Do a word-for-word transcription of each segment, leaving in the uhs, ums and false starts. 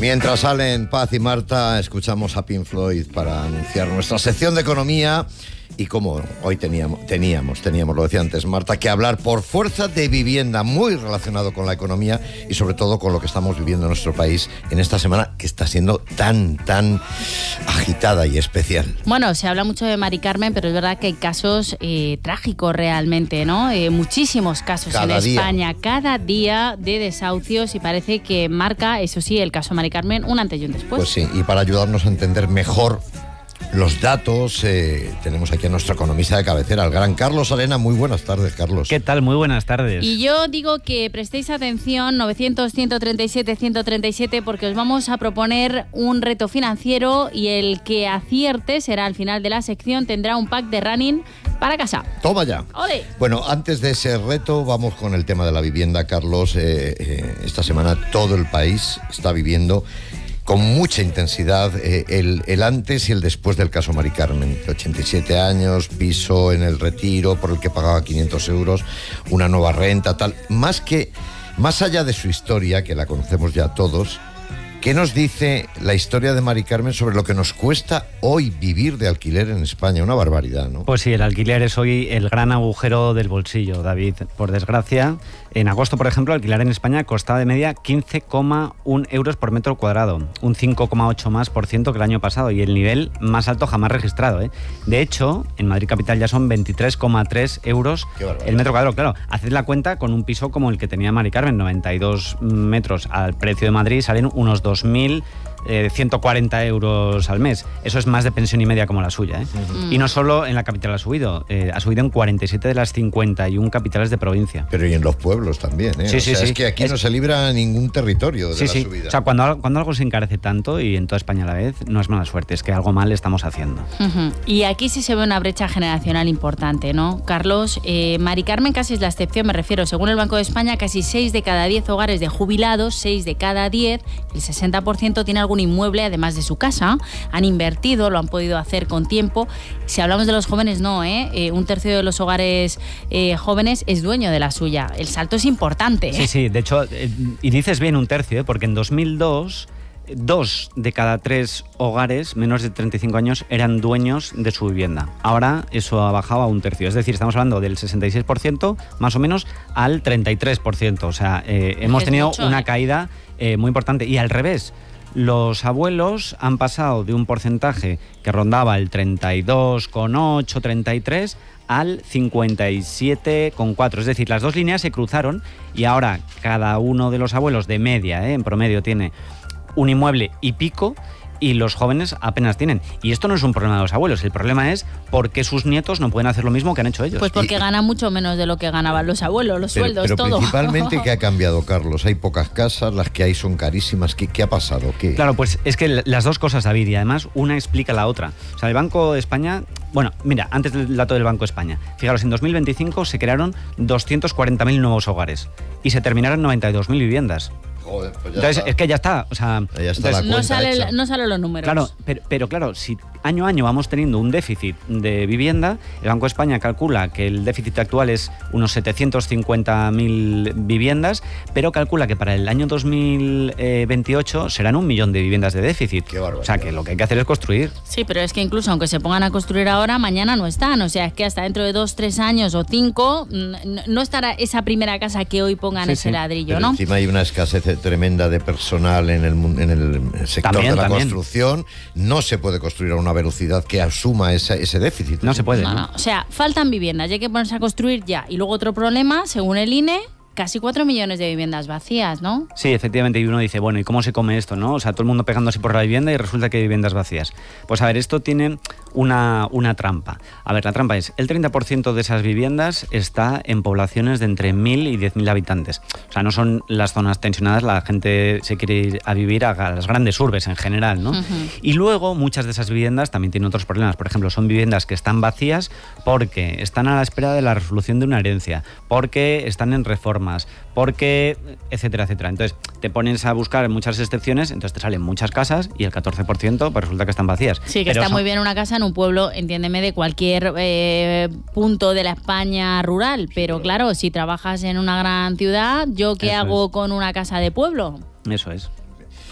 Mientras salen Paz y Marta, escuchamos a Pink Floyd para anunciar nuestra sección de economía. Y como hoy teníamos, teníamos, teníamos, lo decía antes Marta, que hablar por fuerza de vivienda, muy relacionado con la economía y sobre todo con lo que estamos viviendo en nuestro país en esta semana que está siendo tan, tan agitada y especial. Bueno, se habla mucho de Mari Carmen, pero es verdad que hay casos eh, trágicos realmente, ¿no? Eh, muchísimos casos cada en día. España, cada día de desahucios, y parece que marca, eso sí, el caso Mari Carmen, un antes y un después. Pues sí, y para ayudarnos a entender mejor los datos, eh, tenemos aquí a nuestro economista de cabecera, el gran Carlos Arena. Muy buenas tardes, Carlos. ¿Qué tal? Muy buenas tardes. Y yo digo que prestéis atención, novecientos, ciento treinta y siete, ciento treinta y siete, porque os vamos a proponer un reto financiero y el que acierte será al final de la sección, tendrá un pack de running para casa. Toma ya. ¡Ole! Bueno, antes de ese reto, vamos con el tema de la vivienda, Carlos. Eh, eh, esta semana todo el país está viviendo con mucha intensidad eh, el, el antes y el después del caso Mari Carmen. ochenta y siete años, piso en el Retiro por el que pagaba quinientos euros, una nueva renta, tal. Más que, más allá de su historia, que la conocemos ya todos, ¿qué nos dice la historia de Mari Carmen sobre lo que nos cuesta hoy vivir de alquiler en España? Una barbaridad, ¿no? Pues sí, el alquiler es hoy el gran agujero del bolsillo, David. Por desgracia, en agosto, por ejemplo, alquilar en España costaba de media quince coma uno euros por metro cuadrado, un cinco coma ocho más por ciento que el año pasado y el nivel más alto jamás registrado, ¿eh? De hecho, en Madrid capital ya son veintitrés coma tres euros el metro cuadrado. Claro, haced la cuenta con un piso como el que tenía Mari Carmen, noventa y dos metros al precio de Madrid, salen unos dos mil ciento cuarenta euros al mes. Eso es más de pensión y media como la suya, ¿eh? Uh-huh. Y no solo en la capital ha subido, eh, ha subido en cuarenta y siete de las cincuenta y una capitales de provincia. Pero y en los pueblos también, ¿eh? Sí, o sí, sea, sí. Es que aquí es... no se libra ningún territorio de sí, la sí. subida. O sea, cuando, cuando algo se encarece tanto y en toda España a la vez, no es mala suerte, es que algo mal estamos haciendo. Uh-huh. Y aquí sí se ve una brecha generacional importante, ¿no? Carlos, eh, Mari Carmen casi es la excepción, me refiero, según el Banco de España, casi seis de cada diez hogares de jubilados, seis de cada diez, el sesenta por ciento tiene algún inmueble además de su casa, han invertido, lo han podido hacer con tiempo. Si hablamos de los jóvenes, no, ¿eh? Eh, un tercio de los hogares eh, jóvenes es dueño de la suya. El salto es importante, ¿eh? Sí, sí, de hecho, eh, y dices bien un tercio, ¿eh? Porque en dos mil dos, dos de cada tres hogares menores de treinta y cinco años eran dueños de su vivienda. Ahora eso ha bajado a un tercio, es decir, estamos hablando del sesenta y seis por ciento más o menos al treinta y tres por ciento. O sea, eh, hemos tenido mucho, una ¿eh? caída eh, muy importante. Y al revés, los abuelos han pasado de un porcentaje que rondaba el treinta y dos coma ocho, treinta y tres al cincuenta y siete coma cuatro. Es decir, las dos líneas se cruzaron y ahora cada uno de los abuelos de media, ¿eh? en promedio, tiene un inmueble y pico, y los jóvenes apenas tienen. Y esto no es un problema de los abuelos, el problema es por qué sus nietos no pueden hacer lo mismo que han hecho ellos. Pues porque y, ganan mucho menos de lo que ganaban los abuelos, los pero, sueldos, pero todo. Principalmente, ¿qué ha cambiado, Carlos? Hay pocas casas, las que hay son carísimas. ¿Qué, qué ha pasado? ¿Qué? Claro, pues es que las dos cosas, David, y además una explica la otra. O sea, el Banco de España... Bueno, mira, antes del dato del Banco de España, fijaros, en dos mil veinticinco se crearon doscientos cuarenta mil nuevos hogares y se terminaron noventa y dos mil viviendas. Joder, pues ya entonces, está. es que ya está. O sea, ya está entonces, la no, sale, no salen los números. Claro, pero, pero claro, si año a año vamos teniendo un déficit de vivienda, el Banco de España calcula que el déficit actual es unos setecientos cincuenta mil viviendas, pero calcula que para el año dos mil veintiocho serán un millón de viviendas de déficit. Qué barbaridad. O sea, que lo que hay que hacer es construir. Sí, pero es que incluso aunque se pongan a construir ahora, mañana no están. O sea, es que hasta dentro de dos, tres años o cinco no estará esa primera casa que hoy pongan sí, ese sí. ladrillo, pero ¿no? Encima hay una escasez tremenda de personal en el, en el sector también, de la también. construcción. No se puede construir a una velocidad que asuma esa, ese déficit. No se puede. No, no. O sea, faltan viviendas y hay que ponerse a construir ya. Y luego otro problema, según el I N E, casi cuatro millones de viviendas vacías, ¿no? Sí, efectivamente, y uno dice, bueno, ¿y cómo se come esto, no? O sea, todo el mundo pegándose por la vivienda y resulta que hay viviendas vacías. Pues a ver, esto tiene una, una trampa. A ver, la trampa es, el treinta por ciento de esas viviendas está en poblaciones de entre mil y diez mil habitantes. O sea, no son las zonas tensionadas, la gente se quiere ir a vivir a las grandes urbes en general, ¿no? Uh-huh. Y luego, muchas de esas viviendas también tienen otros problemas. Por ejemplo, son viviendas que están vacías porque están a la espera de la resolución de una herencia, porque están en reforma, porque, etcétera, etcétera. Entonces, te pones a buscar muchas excepciones, entonces te salen muchas casas y el catorce por ciento pues resulta que están vacías. Sí, que Pero está son... muy bien una casa en un pueblo, entiéndeme, de cualquier eh, punto de la España rural, pero claro, si trabajas en una gran ciudad, ¿yo qué Eso hago es. con una casa de pueblo? Eso es.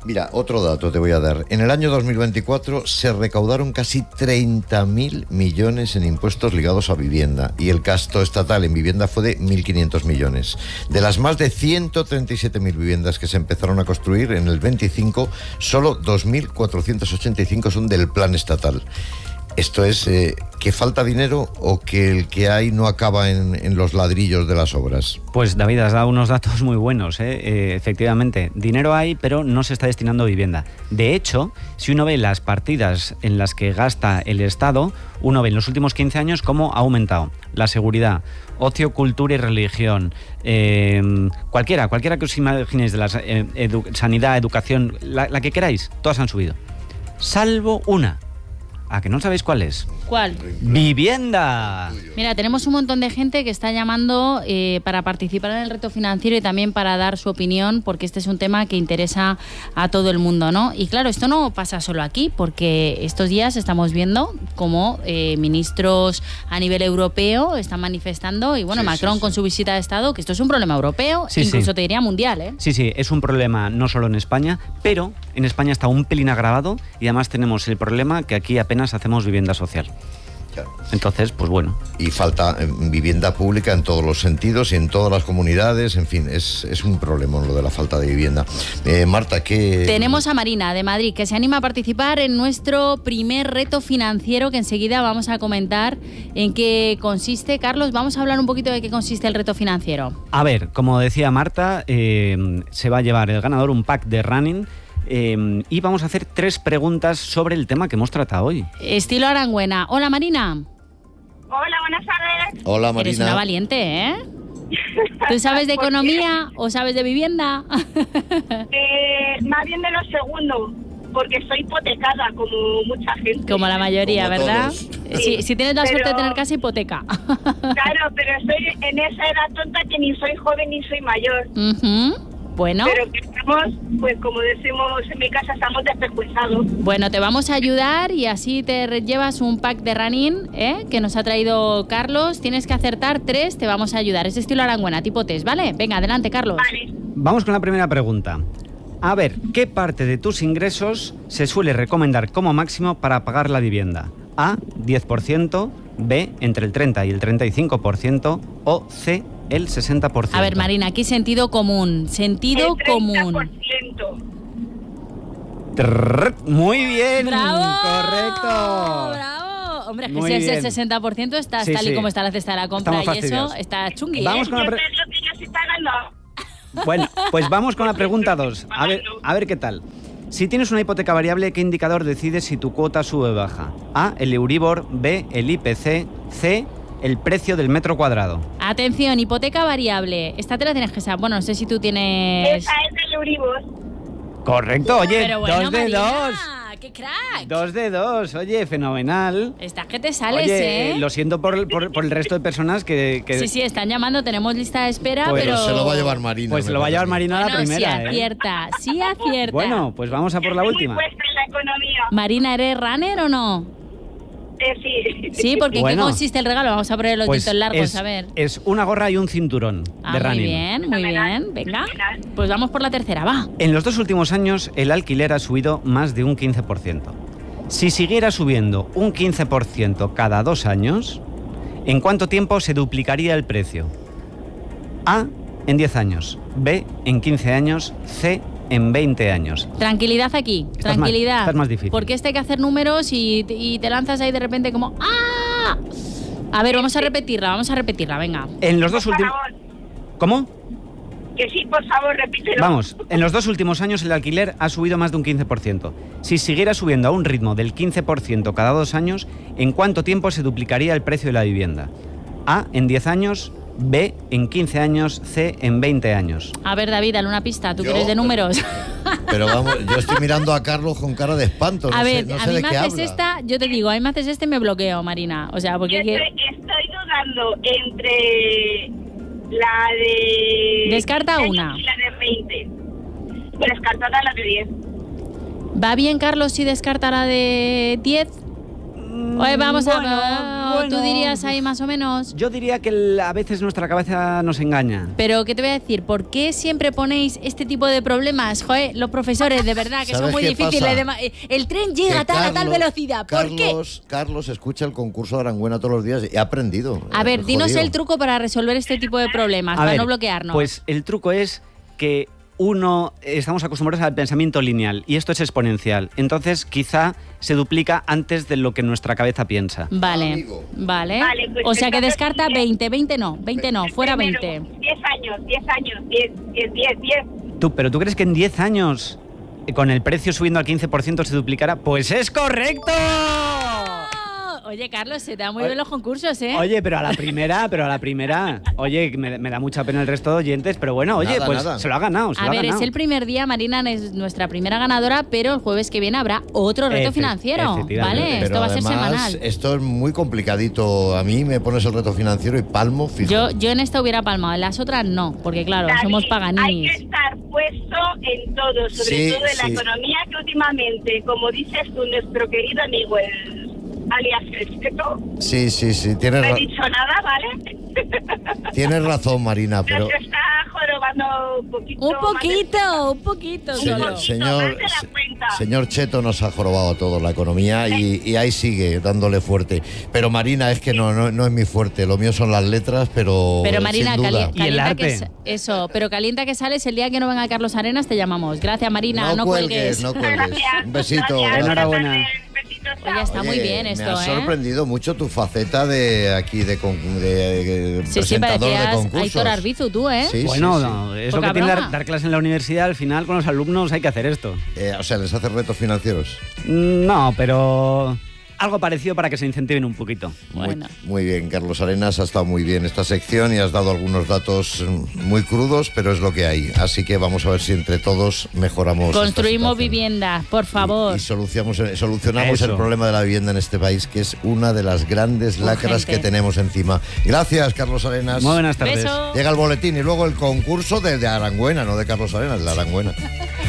Mira, otro dato te voy a dar. En el año dos mil veinticuatro se recaudaron casi treinta mil millones en impuestos ligados a vivienda y el gasto estatal en vivienda fue de mil quinientos millones. De las más de ciento treinta y siete mil viviendas que se empezaron a construir en el veinticinco, solo dos mil cuatrocientos ochenta y cinco son del plan estatal. Esto es eh, que falta dinero o que el que hay no acaba en, en los ladrillos de las obras. Pues David, has dado unos datos muy buenos, ¿eh? Eh, efectivamente, dinero hay, pero no se está destinando a vivienda. De hecho, si uno ve las partidas en las que gasta el Estado, uno ve en los últimos quince años cómo ha aumentado la seguridad, ocio, cultura y religión, eh, cualquiera, cualquiera que os imaginéis de la eh, edu- sanidad, educación, la, la que queráis, todas han subido. Salvo una. ¿A que no sabéis cuál es? ¿Cuál? ¡Vivienda! Mira, tenemos un montón de gente que está llamando eh, para participar en el reto financiero y también para dar su opinión, porque este es un tema que interesa a todo el mundo, ¿no? Y claro, esto no pasa solo aquí, porque estos días estamos viendo cómo eh, ministros a nivel europeo están manifestando, y bueno, Sí, Macron sí, sí. con su visita de Estado, que esto es un problema europeo, Sí, incluso sí. te diría mundial, ¿eh? Sí, sí, es un problema no solo en España, pero en España está un pelín agravado y además tenemos el problema que aquí apenas hacemos vivienda social. Claro. Entonces, pues bueno. Y falta eh, vivienda pública en todos los sentidos y en todas las comunidades, en fin, es, es un problema lo de la falta de vivienda. Eh, Marta, ¿qué...? Tenemos a Marina de Madrid, que se anima a participar en nuestro primer reto financiero, que enseguida vamos a comentar en qué consiste. Carlos, vamos a hablar un poquito de qué consiste el reto financiero. A ver, como decía Marta, eh, se va a llevar el ganador un pack de running eh, y vamos a hacer tres preguntas sobre el tema que hemos tratado hoy. Estilo Arangüena. Hola, Marina. Hola, buenas tardes. Hola, Marina. Eres una valiente, ¿eh? ¿Tú sabes de economía o sabes de vivienda? Eh, más bien de lo segundo, porque soy hipotecada, como mucha gente. Como la mayoría, Como ¿verdad? todos. Si, si tienes la Pero- suerte de tener casa, hipoteca. Claro, pero estoy en esa edad tonta que ni soy joven ni soy mayor. Ujú. Bueno, Pero que estamos, pues como decimos en mi casa, estamos desprejuizados. bueno, te vamos a ayudar y así te re- llevas un pack de running, ¿eh? Que nos ha traído Carlos. Tienes que acertar tres, te vamos a ayudar. Es estilo Arangüena, tipo test, ¿vale? Venga, adelante, Carlos. Vale. Vamos con la primera pregunta. A ver, ¿qué parte de tus ingresos se suele recomendar como máximo para pagar la vivienda? A, diez por ciento, B, entre el treinta y el treinta y cinco por ciento o C, el sesenta por ciento. A ver, Marina, aquí sentido común. Sentido El común. treinta por ciento. Trrr, muy bien. ¡Bravo! Correcto. ¡Bravo! Hombre, es que Muy si es el bien. sesenta por ciento estás Sí, tal y sí. como está la cesta de la compra Estamos y eso fastidiados. está chungui, Vamos ¿eh? con la Yo pre- sé lo que ya se está dando. Bueno, pues vamos con la pregunta dos. A ver, a ver qué tal. Si tienes una hipoteca variable, ¿qué indicador decide si tu cuota sube o baja? A, el Euribor, B, el I P C, C, el precio del metro cuadrado. Atención, hipoteca variable. Esta te la tienes que saber. Bueno, no sé si tú tienes... Esa es del Euribor. Correcto, oye, Pero bueno, dos de Marina, dos. ¡qué crack! Dos de dos, oye, fenomenal. Estás que te sales, Oye, ¿eh? lo siento por, por- por el resto de personas que... que- Sí, sí, están llamando, tenemos lista de espera, Pues pero... Se lo va a llevar Marina. Pues me se lo va a parece llevar mí. Marina a la Bueno, primera, sí ¿eh? acierta, sí acierta. Bueno, pues vamos a por la Estoy última. muy puesta en la economía. Marina, ¿eres runner o no? Eh, sí. Sí, porque ¿en Bueno. qué consiste el regalo? Vamos a poner los Pues ditos largos, es, a ver. es una gorra y un cinturón Ah, de muy running. bien, muy Fenomenal, bien. Venga, fenomenal. pues vamos por la tercera, va. En los dos últimos años, el alquiler ha subido más de un quince por ciento. Si siguiera subiendo un quince por ciento cada dos años, ¿en cuánto tiempo se duplicaría el precio? A, en diez años. B, en quince años. C, en veinte años. Tranquilidad aquí, Estás más- tranquilidad. estás más difícil. Porque este hay que hacer números y, y te lanzas ahí de repente como ¡ah! A ver, vamos a repetirla, vamos a repetirla, venga. En los dos Por últimos... favor, ¿Cómo? que sí, por favor, repítelo. Vamos, en los dos últimos años el alquiler ha subido más de un quince por ciento. Si siguiera subiendo a un ritmo del quince por ciento cada dos años, ¿en cuánto tiempo se duplicaría el precio de la vivienda? A, en diez años. B, en quince años. C, en veinte años. A ver, David, dale una pista, tú que Yo- eres de números. Pero vamos, yo estoy mirando a Carlos con cara de espanto. No A sé, ver, no a sé mí de me qué haces habla. esta, yo te digo, a mí me haces este y me bloqueo, Marina. O sea, porque... Yo hay que- estoy, estoy dudando entre la de... Descarta diez una. Y la de veinte. Pues descartada la de diez. ¿Va bien, Carlos, si descarta la de diez? Mm, Oye, vamos bueno, a... bueno. ¿Tú dirías ahí más o menos? Yo diría que el- a veces nuestra cabeza nos engaña. Pero, ¿qué te voy a decir? ¿Por qué siempre ponéis este tipo de problemas? Joder, los profesores, de verdad, que son ¿Sabes muy qué difíciles. pasa? de ma- El tren llega Que tal, a tal Carlos- velocidad. ¿Por qué? Carlos, Carlos escucha el concurso de Arangüena todos los días y ha aprendido. A ver, Eh, dinos jodido. el truco para resolver este tipo de problemas, A para ver, no bloquearnos. Pues el truco es que uno, estamos acostumbrados al pensamiento lineal y esto es exponencial. Entonces, quizá se duplica antes de lo que nuestra cabeza piensa. Vale, Amigo. vale. Vale, pues O sea que entonces, descarta mira. veinte, veinte no, veinte no, fuera Primero, veinte. diez años, diez años, diez, diez, diez, diez. Tú, ¿pero tú crees que en diez años, eh, con el precio subiendo al quince por ciento, se duplicará? ¡Pues es correcto! Oye, Carlos, se te da muy Oye- bien los concursos, ¿eh? Oye, pero a la primera, pero a la primera. Oye, me, me da mucha pena el resto de oyentes, pero bueno, oye, Nada, pues nada. se lo ha ganado, se A lo ha ver, ganado. es el primer día, Marina es nuestra primera ganadora, pero el jueves que viene habrá otro reto Efe- financiero, efectivamente. ¿vale? Pero Esto va a ser además, semanal. esto es muy complicadito. A mí me pones el reto financiero y palmo fijo. Yo, yo en esta hubiera palmado, en las otras no, porque claro, David, somos hay paganinis. que estar puesto en todo, sobre Sí, todo en la sí. economía, que últimamente, como dices tú, nuestro querido amigo, el alias el Cheto, Sí, sí, sí. Tienes, no he ra- dicho nada, ¿vale? tienes razón, Marina, pero... Nos está jorobando un poquito. Un más de- poquito, un poquito Señor, solo. señor, más de la cuenta. señor Cheto nos ha jorobado a todos la economía y, y ahí sigue dándole fuerte. Pero Marina, es que no, no, no es mi fuerte. Lo mío son las letras, pero, Pero Marina, sin duda. cali- Y el calienta arte. que s- eso, pero calienta que sales el día que no venga Carlos Arenas te llamamos. Gracias, Marina, no, cuelgues. no cuelgues. Gracias. Un besito. Gracias. gracias. Enhorabuena. Besito, Oye, chao. está muy bien esto, me ha ¿eh? sorprendido mucho tu faceta de aquí de, con- de, de Sí, sí, presentador de parecías concursos. Aitor Arbizu, tú, ¿eh? Sí, Bueno, sí, sí. no, es Poca lo que tiene broma. dar, dar clase en la universidad. Al final, con los alumnos hay que hacer esto. Eh, o sea, les hace retos financieros. No, pero algo parecido para que se incentiven un poquito. Bueno. Muy, muy bien, Carlos Arenas, ha estado muy bien esta sección y has dado algunos datos mm, muy crudos, pero es lo que hay. Así que vamos a ver si entre todos mejoramos. esta Construimos situación. vivienda, por favor. Y, y solucionamos, solucionamos Eso. el problema de la vivienda en este país, que es una de las grandes lacras Urgente. que tenemos encima. Gracias, Carlos Arenas. Muy buenas tardes. Beso. Llega el boletín y luego el concurso de, de Arangüena, no de Carlos Arenas, de Arangüena.